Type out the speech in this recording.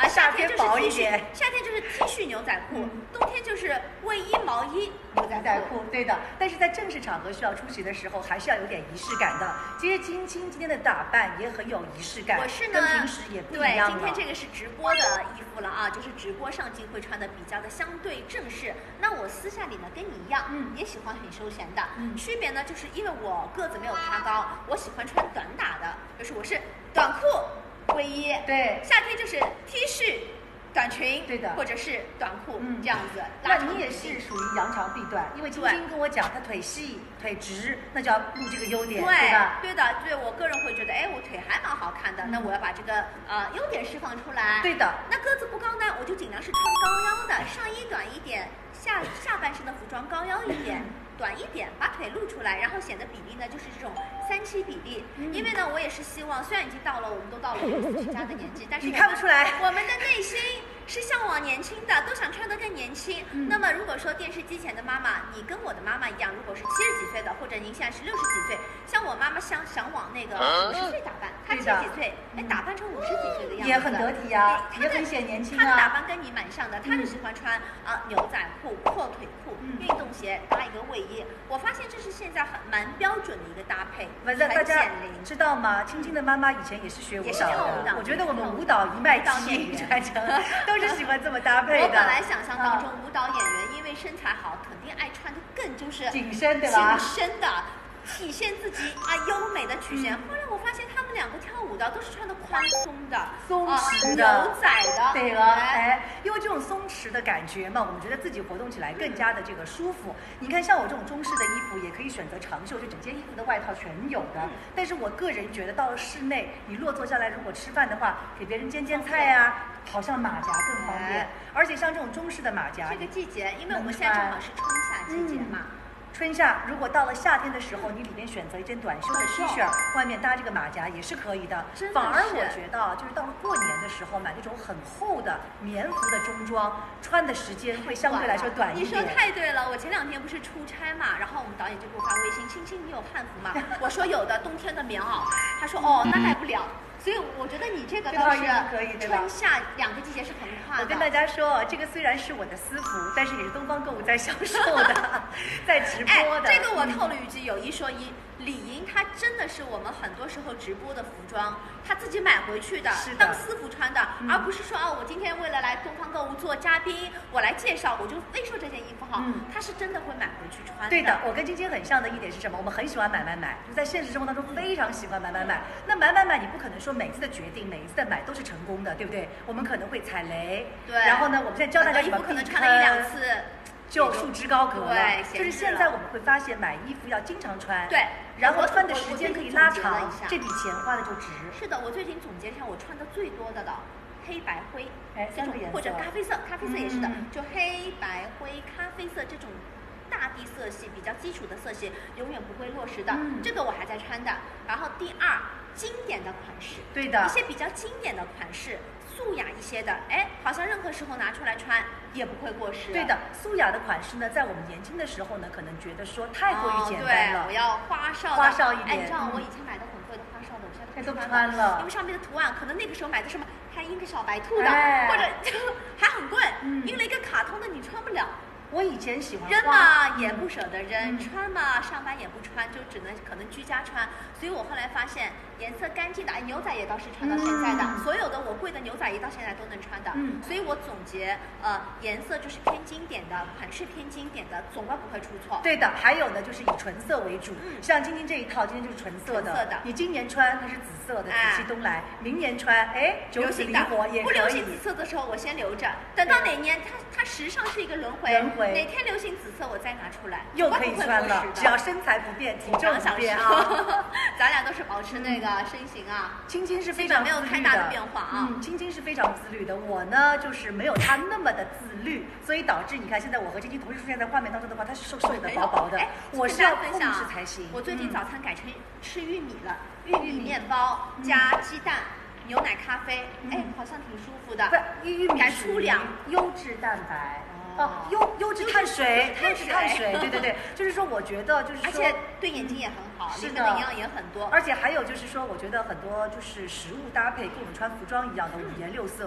夏天就是薄一点， 夏天就是 T 恤牛仔裤，冬天就是卫衣毛衣牛仔裤。 对的。但是在正式场合需要出席的时候，还是要有点仪式感的。其实青青今天的打扮也很有仪式感， 我是呢， 跟平时也不一样了。 对，今天这个是直播的衣服了啊，就是直播上镜会穿的比较的相对正式。那我私下里呢跟你一样，也喜欢很休闲的。区别呢就是因为我个子没有他高，我喜欢穿短打的，就是我是短裤、卫衣， 对， 夏天就是 T 恤。短裙， 对的， 或者是短裤，这样子。 那你也是属于扬长避短，因为晶晶跟我讲，她腿细腿直，那就要录这个优点，对吧？ 对的，对我个人会觉得，哎，我腿还蛮好看的，那我要把这个优点释放出来。 对的。 那个子不高呢，我就尽量是穿高腰的，上衣短一点，下半身的服装高腰一点。短一点，把腿露出来，然后显得比例呢就是这种3:7比例。因为呢，我也是希望，虽然已经到了我们都到了40加的年纪，但是你看不出来， 我们的内心是向往年轻的，都想穿得更年轻。那么如果说电视机前的妈妈，你跟我的妈妈一样，如果是70几岁的，或者您现在是60几岁，像我妈妈想往那个50岁打扮，她70几岁，哎，打扮成50几岁的样子， 也很得体呀，也很显年轻啊。 她的打扮跟你蛮像的，她就喜欢穿牛仔裤、阔腿裤、运动鞋搭一个卫衣。我发现这是现在蛮标准的一个搭配， 大家知道吗？青青的妈妈以前也是学舞蹈的，我觉得我们舞蹈一脉基因传承，都是喜欢这么搭配的。 我本来想象当中舞蹈演员因为身材好，肯定爱穿的更就是紧身，对吧？ 紧身的。体现自己优美的曲线。后来我发现他们两个跳舞的都是穿的宽松的、 松弛的、 牛仔的， 对了，哎，因为这种松弛的感觉嘛，我们觉得自己活动起来更加的这个舒服。你看，像我这种中式的衣服，也可以选择长袖，就整件衣服的外套全有的。但是我个人觉得，到了室内，你落座下来，如果吃饭的话，给别人煎菜啊，好像马甲更方便。而且像这种中式的马甲， 这个季节，因为我们现在正好是春夏季节嘛。 春夏，如果到了夏天的时候，你里面选择一件短袖的 T 恤，外面搭这个马甲也是可以的。反而我觉得，就是到了过年的时候，买那种很厚的棉服的中装，穿的时间会相对来说短一点。 你说太对了，我前2天不是出差嘛，然后我们导演就给我发微信，青青你有汉服吗？我说有的，冬天的棉袄。他说哦，那来不了。所以我觉得你这个倒是可以， 春夏2个季节是横跨的。 我跟大家说，这个虽然是我的私服，但是也是东方购物在销售的，在直播的。 这个我透露一句，有一说一，李莹她真的是我们很多时候直播的服装，她自己买回去的，当私服穿的，而不是说我今天为了来东方购物做嘉宾，我来介绍，我就非说这件衣服好。她是真的会买回去穿的。 对的，我跟晶晶很像的一点是什么？我们很喜欢买，就在现实生活当中非常喜欢买。那买，你不可能说每次的决定、每一次的买都是成功的，对不对？我们可能会踩雷。 对。 然后呢，我们现在教大家怎么可能穿了1-2次就束之高阁了。 对， 就是现在我们会发现买衣服要经常穿。 对。 然后穿的时间可以拉长，这笔钱花的就值。 是的，我最近总结一下，我穿的最多的了，黑白灰， 这种或者咖啡色也是的，就黑白灰、咖啡色这种大地色系比较基础的色系，永远不会落实的。这个我还在穿的。然后第2，经典的款式， 对的， 一些比较经典的款式。素雅一些的，哎，好像任何时候拿出来穿也不会过时。 对的，素雅的款式呢，在我们年轻的时候呢，可能觉得说太过于简单了。 对，我要花哨一点。你知道我以前买的很贵的花哨的，我现在都穿了， 因为上面的图案，可能那个时候买的什么还印个小白兔的，或者还很贵，印了一个卡通的，你穿不了。 我以前喜欢扔嘛也不舍得扔，穿嘛上班也不穿，就只能可能居家穿。所以我后来发现颜色干净的，牛仔也倒是穿到现在的，所有的我贵的牛仔衣到现在都能穿的。所以我总结，颜色就是偏经典的，款式偏经典的，总归不会出错。 对的，还有呢就是以纯色为主，像晶晶这一套今天就是纯色的。你今年穿它是紫色的，紫气东来；明年穿，哎，九紫离火也可以。 不流行紫色的时候我先留着，等到哪年它时尚是一个轮回，哪天流行紫色我再拿出来， 又可以穿了。只要身材不变，体重不变啊。 咱俩都是保持那个身形啊。 青青是非常没有太大的变化啊。 青青是非常自律的，我呢就是没有她那么的自律，所以导致你看现在我和青青同时出现在画面当中的话，她是瘦的薄薄的，我是要控制才行。 我最近早餐改成吃玉米了，玉米面包加鸡蛋。牛奶咖啡，哎，好像挺舒服的。 不，玉米改粗粮， 优质蛋白。优质碳水，对，就是说，我觉得就是说， 而且对眼睛也很好，里面的营养也很多。 而且还有就是说，我觉得很多就是食物搭配跟我们穿服装一样的，5颜6色。